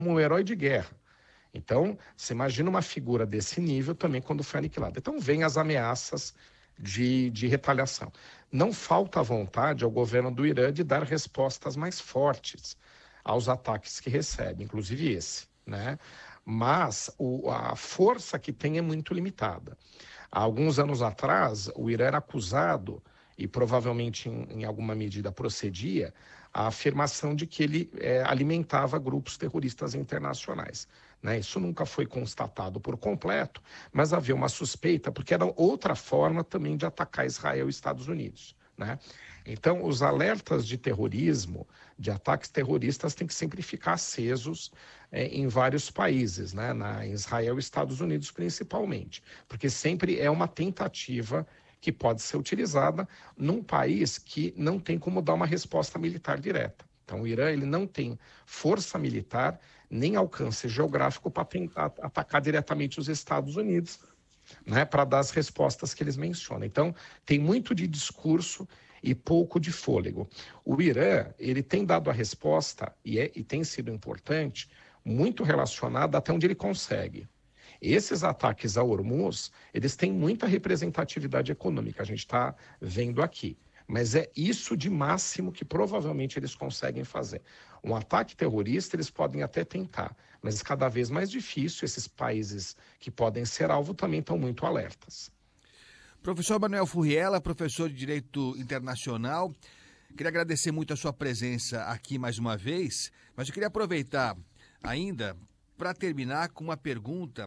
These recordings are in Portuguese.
um herói de guerra. Então, você imagina uma figura desse nível também quando foi aniquilada. Então, vem as ameaças de retaliação. Não falta vontade ao governo do Irã de dar respostas mais fortes aos ataques que recebe, inclusive esse, né? Mas a força que tem é muito limitada. Há alguns anos atrás, o Irã era acusado, e provavelmente em alguma medida procedia, a afirmação de que ele alimentava grupos terroristas internacionais. Né? Isso nunca foi constatado por completo, mas havia uma suspeita, porque era outra forma também de atacar Israel e Estados Unidos. Né? Então, os alertas de terrorismo, de ataques terroristas, têm que sempre ficar acesos em vários países, né? Em Israel e Estados Unidos principalmente, porque sempre é uma tentativa que pode ser utilizada num país que não tem como dar uma resposta militar direta. Então, o Irã ele não tem força militar nem alcance geográfico para tentar atacar diretamente os Estados Unidos, né, para dar as respostas que eles mencionam. Então, tem muito de discurso e pouco de fôlego. O Irã, ele tem dado a resposta, e tem sido importante, muito relacionada até onde ele consegue. Esses ataques a Hormuz, eles têm muita representatividade econômica, a gente está vendo aqui. Mas é isso de máximo que provavelmente eles conseguem fazer. Um ataque terrorista eles podem até tentar, mas cada vez mais difícil. Esses países que podem ser alvo também estão muito alertas. Professor Manuel Furriela, professor de Direito Internacional, queria agradecer muito a sua presença aqui mais uma vez, mas eu queria aproveitar ainda para terminar com uma pergunta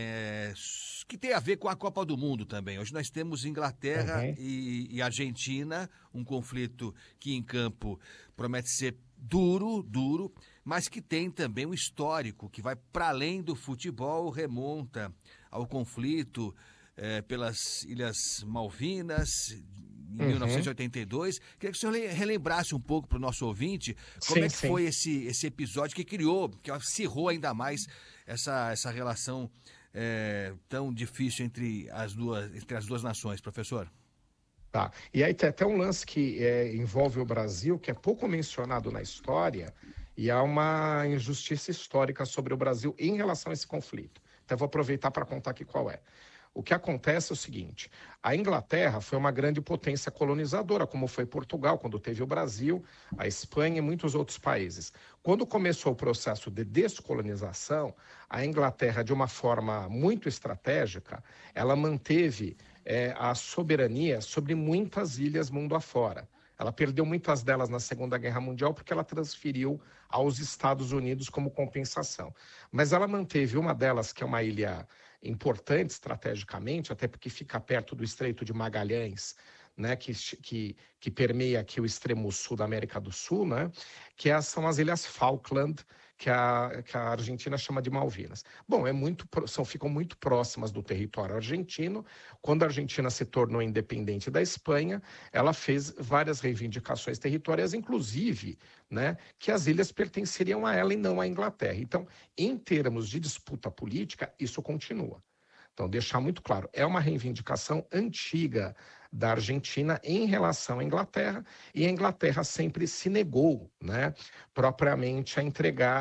que tem a ver com a Copa do Mundo também. Hoje nós temos Inglaterra e Argentina, um conflito que em campo promete ser duro, mas que tem também um histórico que vai para além do futebol, remonta ao conflito pelas Ilhas Malvinas, em 1982. Queria que o senhor relembrasse um pouco para o nosso ouvinte como é que foi esse episódio que acirrou ainda mais essa relação tão difícil entre as duas nações, professor. Tá. E aí tem até um lance que envolve o Brasil, que é pouco mencionado na história, e há uma injustiça histórica sobre o Brasil em relação a esse conflito. Então, eu vou aproveitar para contar aqui qual é. O que acontece é o seguinte: a Inglaterra foi uma grande potência colonizadora, como foi Portugal, quando teve o Brasil, a Espanha e muitos outros países. Quando começou o processo de descolonização, a Inglaterra, de uma forma muito estratégica, ela manteve a soberania sobre muitas ilhas mundo afora. Ela perdeu muitas delas na Segunda Guerra Mundial porque ela transferiu aos Estados Unidos como compensação. Mas ela manteve uma delas, que é uma ilha importante estrategicamente, até porque fica perto do Estreito de Magalhães, né, que permeia aqui o extremo sul da América do Sul, né, são as Ilhas Falkland, que a Argentina chama de Malvinas. Bom, ficam muito próximas do território argentino. Quando a Argentina se tornou independente da Espanha, ela fez várias reivindicações territoriais, inclusive, né, que as ilhas pertenceriam a ela e não à Inglaterra. Então, em termos de disputa política, isso continua. Então, deixar muito claro, é uma reivindicação antiga da Argentina em relação à Inglaterra, e a Inglaterra sempre se negou, né, propriamente a entregar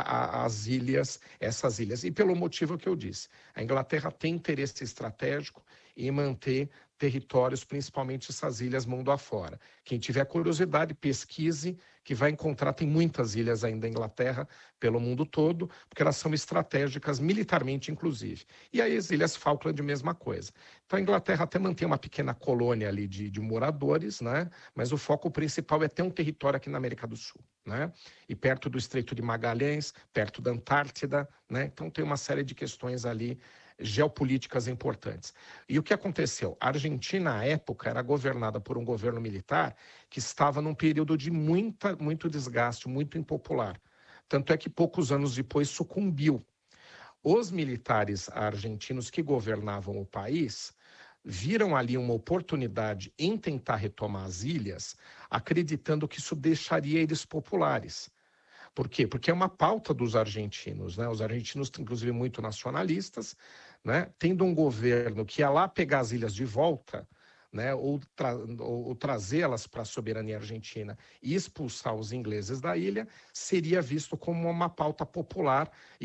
essas ilhas. E pelo motivo que eu disse, a Inglaterra tem interesse estratégico em manter territórios, principalmente essas ilhas mundo afora. Quem tiver curiosidade, pesquise, que vai encontrar, tem muitas ilhas ainda na Inglaterra, pelo mundo todo, porque elas são estratégicas militarmente, inclusive. E aí as Ilhas Falkland, mesma coisa. Então a Inglaterra até mantém uma pequena colônia ali de moradores, né? Mas o foco principal é ter um território aqui na América do Sul, né? E perto do Estreito de Magalhães, perto da Antártida, né? Então tem uma série de questões ali geopolíticas importantes. E o que aconteceu? A Argentina, à época, era governada por um governo militar que estava num período de muito desgaste, muito impopular. Tanto é que poucos anos depois sucumbiu. Os militares argentinos que governavam o país viram ali uma oportunidade em tentar retomar as ilhas, acreditando que isso deixaria eles populares. Por quê? Porque é uma pauta dos argentinos, né? Os argentinos, inclusive, muito nacionalistas, né? Tendo um governo que ia lá pegar as ilhas de volta, né, ou trazê-las para a soberania argentina e expulsar os ingleses da ilha, seria visto como uma pauta popular